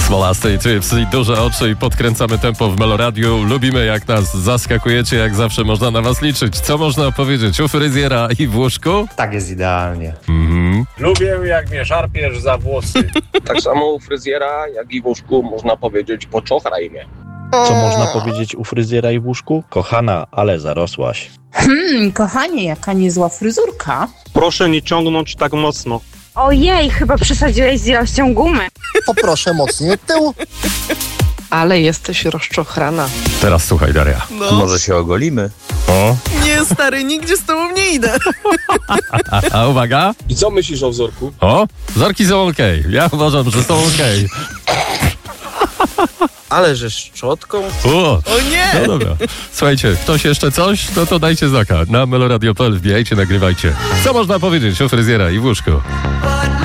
Smolasty Tripsy, duże oczy i podkręcamy tempo w Meloradiu. Lubimy, jak nas zaskakujecie, jak zawsze można na was liczyć. Co można powiedzieć u fryzjera i w łóżku? Tak jest idealnie. Lubię, jak mnie szarpiesz za włosy. Tak samo u fryzjera, jak i w łóżku można powiedzieć poczochraj mnie. Co można powiedzieć u fryzjera i w łóżku? Kochana, ale zarosłaś. Kochanie, jaka niezła fryzurka. Proszę nie ciągnąć tak mocno. Ojej, chyba przesadziłeś z ilością gumy. Poproszę mocniej tył. Ale jesteś rozczochrana. Teraz słuchaj, Daria. No. Może się ogolimy? O. Nie, stary, nigdzie z tobą nie idę. A uwaga. I co myślisz o wzorku? O, wzorki są okej. Ja uważam, że są okej. Ale że szczotką? O nie! No dobra. Słuchajcie, ktoś jeszcze coś? No to dajcie znaka. Na meloradio.pl wbijajcie, nagrywajcie. Co można powiedzieć o fryzjera i w łóżku?